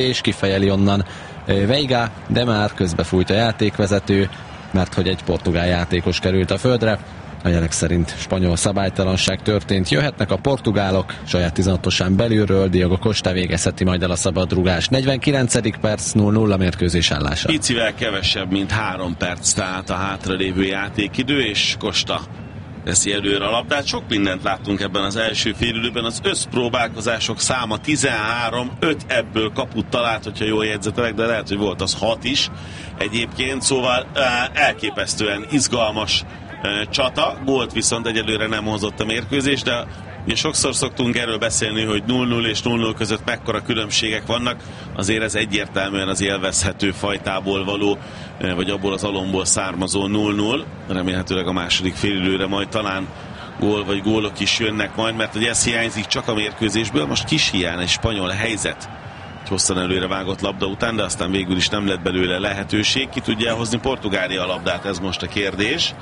és kifejeli onnan Veiga, de már közbefújt a játékvezető, mert hogy egy portugál játékos került a földre. A jelek szerint spanyol szabálytalanság történt. Jöhetnek a portugálok saját 16-osán belülről, Diogo Costa végezheti majd el a szabadrúgást. 49. perc, 0-0 a mérkőzés állása. Picivel kevesebb, mint 3 perc, tehát a hátralévő játékidő, és Costa teszi előre a labdát. Sok mindent láttunk ebben az első félidőben. Az összpróbálkozások száma 13, 5 ebből kaput talált, hogyha jól jegyzetelek, de lehet, hogy volt az 6 is egyébként, szóval elképesztően izgalmas csata. Gólt viszont egyelőre nem hozott a mérkőzés, de ugye sokszor szoktunk erről beszélni, hogy 0-0 és 0-0 között mekkora különbségek vannak. Azért ez egyértelműen az élvezhető fajtából való, vagy abból az alomból származó 0-0. Remélhetőleg a második félidőre majd talán gól vagy gólok is jönnek majd, mert hogy ez hiányzik csak a mérkőzésből. Most kis hiány egy spanyol helyzet egy hosszan előre vágott labda után, de aztán végül is nem lett belőle lehetőség. Ki tudja elhozni Portugália a labdát, ez most a kérdés.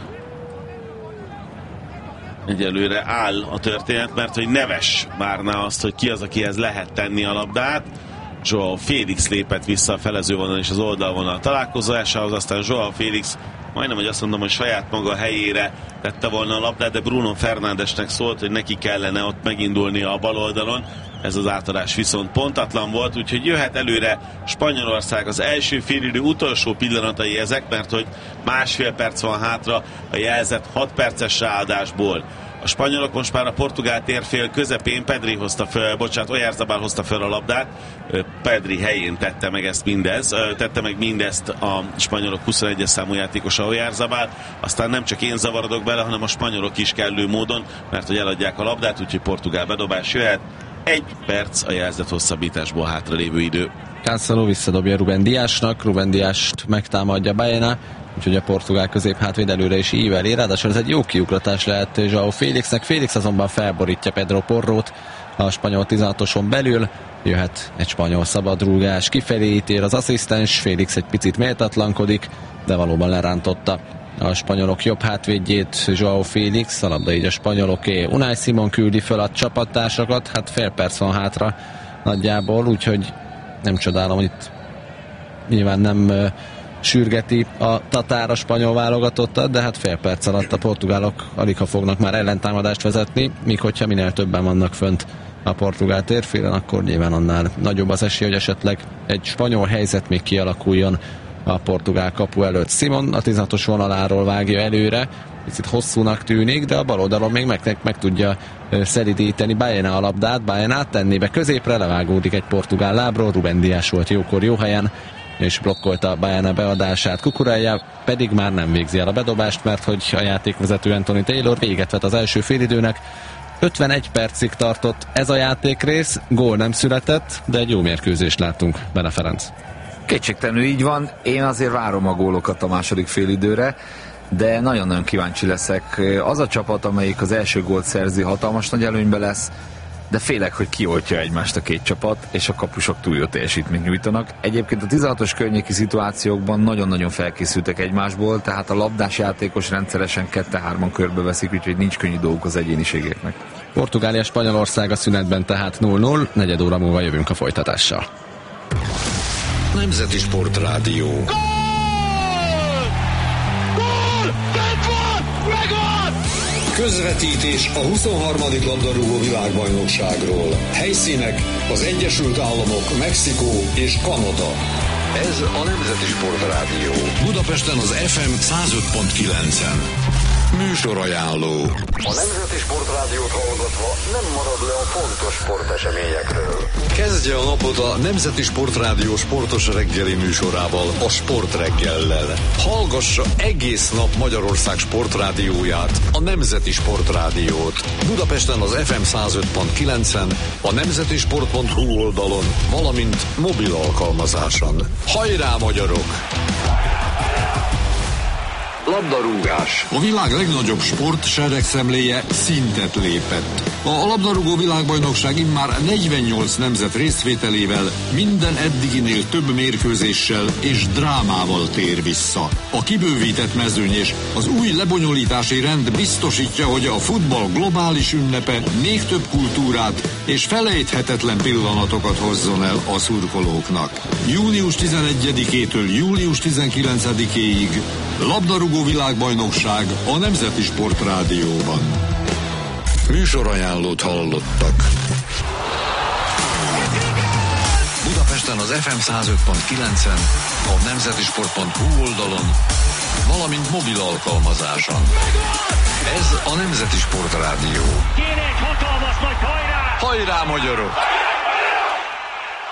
Egyelőre áll a történet, mert hogy Neves várná azt, hogy ki az, akihez lehet tenni a labdát. Joao Félix lépett vissza a felezővonal és az oldalvonal találkozásához, aztán Joao Félix majdnem, hogy azt mondom, hogy saját maga helyére tette volna a labdát, de Bruno Fernándesnek szólt, hogy neki kellene ott megindulnia a bal oldalon. Ez az átadás viszont pontatlan volt, úgyhogy jöhet előre Spanyolország. Az első félidő utolsó pillanatai ezek, mert hogy másfél perc van hátra a jelzett 6 perces ráadásból. A spanyolok most már a portugál térfél közepén, Oyarzabal hozta fel a labdát, Pedri helyén tette meg mindezt a spanyolok 21-es számú játékosa Oyarzabal, aztán nem csak én zavarodok bele, hanem a spanyolok is kellő módon, mert hogy eladják a labdát, úgyhogy portugál bedobás jöhet. 1 perc a jelzett hosszabbításból hátralévő idő. Cancelo visszadobja Ruben Diasnak, Ruben Diast megtámadja Baena, úgyhogy a portugál középhátvéd előre is íveli. Ráadásul ez egy jó kiugratás lehet Joao Félixnek. Félix azonban felborítja Pedro Porrót a spanyol 16-oson belül. Jöhet egy spanyol szabadrúgás, kifelé ítél az asszisztens, Félix egy picit méltatlankodik, de valóban lerántotta a spanyolok jobb hátvédjét Joao Félix, a labda így a spanyoloké. Unai Simon küldi fel a csapattársakat, hát fél perc van hátra nagyjából, úgyhogy nem csodálom, hogy itt nyilván nem sürgeti a Tatár a spanyol válogatottat, de hát fél perc alatt a portugálok aligha fognak már ellentámadást vezetni, míg hogyha minél többen vannak fönt a portugál térfélen, akkor nyilván annál nagyobb az esély, hogy esetleg egy spanyol helyzet még kialakuljon a portugál kapu előtt. Simon a 16-os vonaláról vágja előre, picit hosszúnak tűnik, de a bal oldalon még meg tudja szelidíteni Baena a labdát, Baena tenné be középre, levágódik egy portugál lábról, Ruben Dias volt jókor jó helyen, és blokkolta Baena beadását. Cucurella pedig már nem végzi el a bedobást, mert hogy a játékvezető Anthony Taylor véget vet az első félidőnek. 51 percig tartott ez a játékrész, gól nem született, de egy jó mérkőzést láttunk. Bele Ferenc. Kétségtelenül így van, én azért várom a gólokat a második félidőre, de nagyon-nagyon kíváncsi leszek. Az a csapat, amelyik az első gólt szerzi, hatalmas nagy előnybe lesz, de félek, hogy kioltja egymást a két csapat, és a kapusok túl jó teljesítményt nyújtanak. Egyébként a 16-os környéki szituációkban nagyon-nagyon felkészültek egymásból, tehát a labdás játékos rendszeresen 2-3 körbeveszik, úgyhogy nincs könnyű dolguk az egyéniségeknek. Portugália Spanyolország a szünetben tehát 0-0, negyed óra múlva jövünk a folytatással. Nemzeti Sportrádió. Gól! Gól! Megvan! Közvetítés a 23. labdarúgó világbajnokságról. Helyszínek az Egyesült Államok, Mexikó és Kanada. Ez a Nemzeti Sportrádió. Budapesten az FM 105.9-en. Műsorajánló. A Nemzeti Sportrádiót hallgatva nem marad le a fontos sporteseményekről. Kezdje a napot a Nemzeti Sportrádió sportos reggeli műsorával, a Sportreggellel. Hallgassa egész nap Magyarország sportrádióját, a Nemzeti Sportrádiót. Budapesten az FM 105.9-en, a nemzetisport.hu oldalon, valamint mobil alkalmazáson. Hajrá, magyarok! Labdarúgás. A világ legnagyobb sportseregszemléje szintet lépett. A labdarúgó világbajnokság immár 48 nemzet részvételével minden eddiginél több mérkőzéssel és drámával tér vissza. A kibővített mezőny és az új lebonyolítási rend biztosítja, hogy a futball globális ünnepe még több kultúrát és felejthetetlen pillanatokat hozzon el a szurkolóknak. Június 11-től július 19-éig labdarúgó világbajnokság a Nemzeti Sportrádióban. Műsorajánlót hallottak. Budapesten az FM 105.9-en, a nemzetisport.hu oldalon, valamint mobil alkalmazáson. Ez a Nemzeti Sportrádió. Kéne egy hatalmas nagy hajrá! Hajrá, magyarok!